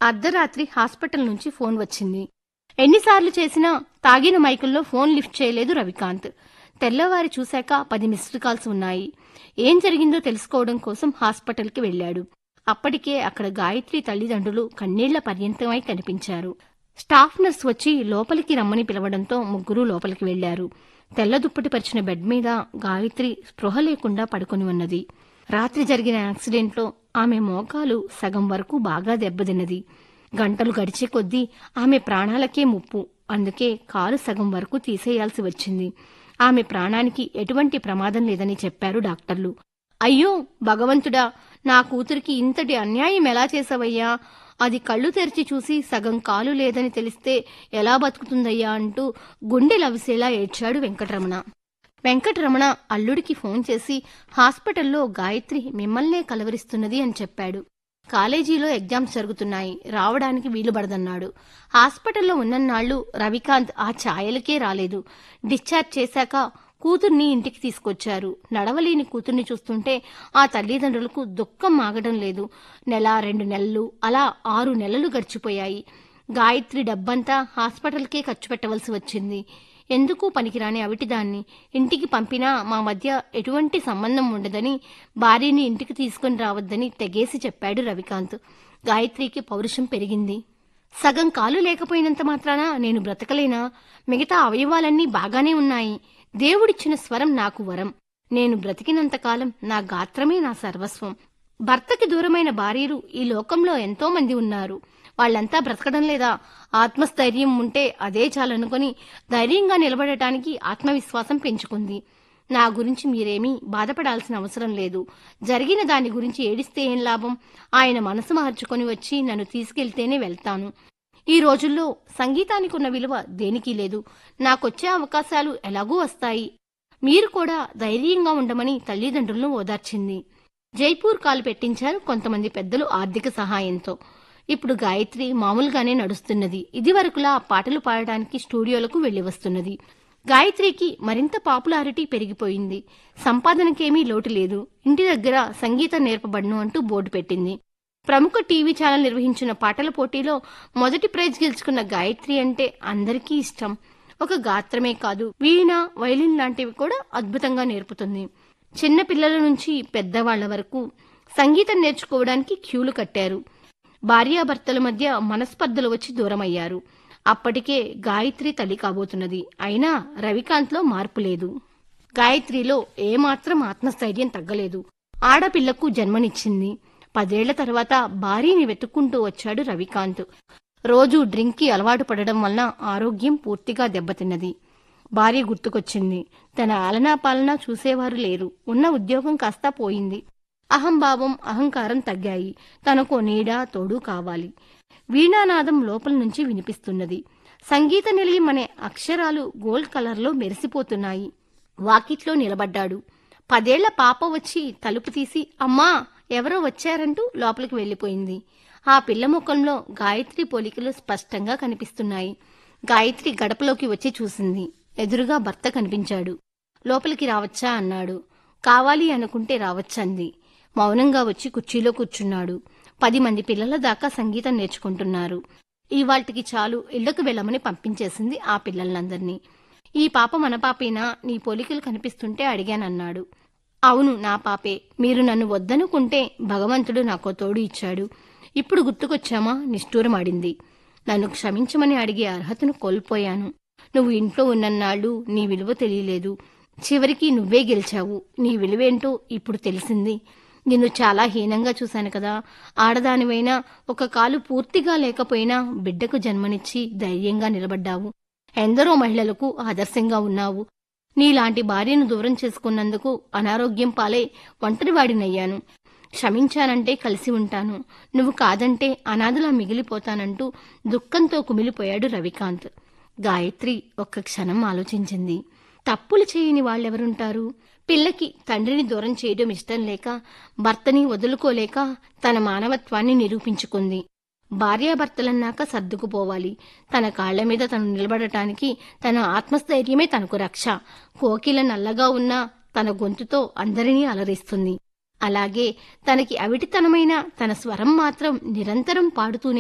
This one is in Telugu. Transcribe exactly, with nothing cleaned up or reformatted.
అర్ధరాత్రి హాస్పిటల్ నుంచి ఫోన్ వచ్చింది. ఎన్నిసార్లు చేసినా తాగిన మైకుల్లో ఫోన్ లిఫ్ట్ చేయలేదు రవికాంత్. తెల్లవారి చూశాక పది మిస్డ్ కాల్స్ ఉన్నాయి. ఏం జరిగిందో తెలుసుకోవడం కోసం హాస్పిటల్కి వెళ్లాడు. అప్పటికే అక్కడ గాయత్రి తల్లిదండ్రులు కన్నీళ్ల పర్యంతమై కనిపించారు. స్టాఫ్ నర్స్ వచ్చి లోపలికి రమ్మని పిలవడంతో ముగ్గురు లోపలికి వెళ్లారు. తెల్ల దుప్పటి పరిచిన బెడ్ మీద గాయత్రి స్పృహ లేకుండా పడుకొని ఉన్నది. రాత్రి జరిగిన యాక్సిడెంట్లో ఆమె మోకాలు సగం వరకు బాగా దెబ్బతిన్నది. గంటలు గడిచే కొద్దీ ఆమె ప్రాణాలకే ముప్పు. అందుకే కాలు సగం వరకు తీసేయాల్సి వచ్చింది. ఆమె ప్రాణానికి ఎటువంటి ప్రమాదం లేదని చెప్పారు డాక్టర్లు. అయ్యో భగవంతుడా, నా కూతురికి ఇంతటి అన్యాయం ఎలా చేసావయ్యా? అది కళ్ళు తెరిచి చూసి సగం కాలు లేదని తెలిస్తే ఎలా బతుకుతుందయ్యా అంటూ గుండె లవిసేలా ఏడ్చాడు వెంకటరమణ. వెంకటరమణ అల్లుడికి ఫోన్ చేసి హాస్పిటల్లో గాయత్రి మిమ్మల్నే కలవరిస్తున్నది అని చెప్పాడు. కాలేజీలో ఎగ్జామ్స్ జరుగుతున్నాయి, రావడానికి వీలుపడదన్నాడు. హాస్పిటల్లో ఉన్నన్నాళ్లు రవికాంత్ ఆ ఛాయలకే రాలేదు. డిశ్చార్జ్ చేశాక కూతుర్ని ఇంటికి తీసుకొచ్చారు. నడవలేని కూతుర్ని చూస్తుంటే ఆ తల్లిదండ్రులకు దుఃఖం ఆగడం లేదు. నెల రెండు నెలలు అలా ఆరు నెలలు గడిచిపోయాయి. గాయత్రి డబ్బంతా హాస్పిటల్కే ఖర్చు పెట్టవలసి వచ్చింది. ఎందుకు పనికిరాని అవిటిదాన్ని ఇంటికి పంపినా మా మధ్య ఎటువంటి సంబంధం ఉండదని, భార్యని ఇంటికి తీసుకుని రావద్దని తెగేసి చెప్పాడు రవికాంత్. గాయత్రికి పౌరుషం పెరిగింది. సగం కాలు లేకపోయినంత మాత్రాన నేను బ్రతకలేనా? మిగతా అవయవాలన్నీ బాగానే ఉన్నాయి. దేవుడిచ్చిన స్వరం నాకు వరం. నేను బ్రతికినంతకాలం నా గాత్రమే నా సర్వస్వం. భర్తకి దూరమైన భార్యలు ఈ లోకంలో ఎంతో మంది ఉన్నారు. వాళ్లంతా బ్రతకడం లేదా? ఆత్మస్థైర్యం ఉంటే అదే చాలనుకొని ధైర్యంగా నిలబడటానికి ఆత్మవిశ్వాసం పెంచుకుంది. నా గురించి మీరేమీ బాధపడాల్సిన అవసరం లేదు. జరిగిన దాని గురించి ఏడిస్తే ఏం లాభం? ఆయన మనసు మార్చుకొని వచ్చి నన్ను తీసుకెళ్తేనే వెళ్తాను. ఈ రోజుల్లో సంగీతానికి ఉన్న విలువ దేనికి లేదు. నాకొచ్చే అవకాశాలు ఎలాగూ వస్తాయి. మీరు కూడా ధైర్యంగా ఉండమని తల్లిదండ్రులను ఓదార్చింది. జైపూర్ కాలు పెట్టించారు కొంతమంది పెద్దలు ఆర్థిక సహాయంతో. ఇప్పుడు గాయత్రి మామూలుగానే నడుస్తున్నది. ఇదివరకులా పాటలు పాడడానికి స్టూడియోలకు వెళ్లి వస్తున్నది. గాయత్రికి మరింత పాపులారిటీ పెరిగిపోయింది. సంపాదనకేమీ లోటు లేదు. ఇంటి దగ్గర సంగీతం నేర్పబడును అంటూ బోర్డు పెట్టింది. ప్రముఖ టీవీ ఛానల్ నిర్వహించిన పాటల పోటీలో మొదటి ప్రైజ్ గెలుచుకున్న గాయత్రి అంటే అందరికీ ఇష్టం. ఒక గాత్రమే కాదు, వీణ, వైలిన్ లాంటివి కూడా అద్భుతంగా నేర్పుతుంది. చిన్న పిల్లల నుంచి పెద్దవాళ్ల వరకు సంగీతం నేర్చుకోవడానికి క్యూలు కట్టారు. భార్యాభర్తల మధ్య మనస్పర్ధలు వచ్చి దూరమయ్యారు. అప్పటికే గాయత్రి తల్లి కాబోతున్నది. అయినా రవికాంత్లో మార్పు లేదు. గాయత్రిలో ఏమాత్రం ఆత్మస్థైర్యం తగ్గలేదు. ఆడపిల్లకు జన్మనిచ్చింది. పదేళ్ల తర్వాత భార్యని వెతుక్కుంటూ వచ్చాడు రవికాంత్. రోజూ డ్రింక్కి అలవాటు పడడం వలన ఆరోగ్యం పూర్తిగా దెబ్బతిన్నది. భార్య గుర్తుకొచ్చింది. తన ఆలనా పాలనా చూసేవారు లేరు. ఉన్న ఉద్యోగం కాస్తా పోయింది. అహంభావం, అహంకారం తగ్గాయి. తనకో నీడ, తోడు కావాలి. వీణానాదం లోపల నుంచి వినిపిస్తున్నది. సంగీత నిలయం అనే అక్షరాలు గోల్డ్ కలర్లో మెరిసిపోతున్నాయి. వాకిట్లో నిలబడ్డాడు. పదేళ్ల పాప వచ్చి తలుపు తీసి అమ్మా ఎవరో వచ్చారంటూ లోపలికి వెళ్లిపోయింది. ఆ పిల్ల ముఖంలో గాయత్రి పోలికలు స్పష్టంగా కనిపిస్తున్నాయి. గాయత్రి గడపలోకి వచ్చి చూసింది. ఎదురుగా భర్త కనిపించాడు. లోపలికి రావచ్చా అన్నాడు. కావాలి అనుకుంటే రావచ్చంది. మౌనంగా వచ్చి కుర్చీలో కూర్చున్నాడు. పది మంది పిల్లల దాకా సంగీతం నేర్చుకుంటున్నారు. ఇవాళ్టికి చాలు, ఇళ్లకు వెళ్ళమని పంపించేసింది ఆ పిల్లలందర్నీ. ఈ పాప మన పాపేనా? నీ పోలికలు కనిపిస్తుంటే అడిగానన్నాడు. అవును, నా పాపే. మీరు నన్ను వద్దనుకుంటే భగవంతుడు నాకో తోడు ఇచ్చాడు. ఇప్పుడు గుర్తుకొచ్చామా? నిష్ఠూరమాడింది. నన్ను క్షమించమని అడిగే అర్హతను కోల్పోయాను. నువ్వు ఇంట్లో ఉన్నన్నాళ్ళు నీ విలువ తెలియలేదు. చివరికి నువ్వే గెలిచావు. నీ విలువేంటో ఇప్పుడు తెలిసింది. నిన్ను చాలా హీనంగా చూశాను కదా. ఆడదానివైనా ఒక కాలు పూర్తిగా లేకపోయినా బిడ్డకు జన్మనిచ్చి ధైర్యంగా నిలబడ్డావు. ఎందరో మహిళలకు ఆదర్శంగా ఉన్నావు. నీలాంటి భార్యను దూరం చేసుకున్నందుకు అనారోగ్యం పాలై ఒంటరివాడినయ్యాను. క్షమించానంటే కలిసి ఉంటాను, నువ్వు కాదంటే అనాథలా మిగిలిపోతానంటూ దుఃఖంతో కుమిలిపోయాడు రవికాంత్. గాయత్రి ఒక్క క్షణం ఆలోచించింది. తప్పులు చేయని వాళ్ళెవరుంటారు? పిల్లకి తండ్రిని దూరం చేయడం ఇష్టం లేక, భర్తని వదులుకోలేక తన మానవత్వాన్ని నిరూపించుకుంది. భార్యాభర్తలన్నాక సర్దుకుపోవాలి. తన కాళ్ల మీద తను నిలబడటానికి తన ఆత్మస్థైర్యమే తనకు రక్ష. కోకిల నల్లగా ఉన్నా తన గొంతుతో అందరినీ అలరిస్తుంది. అలాగే తనకి అవిటితనమైన తన స్వరం మాత్రం నిరంతరం పాడుతూనే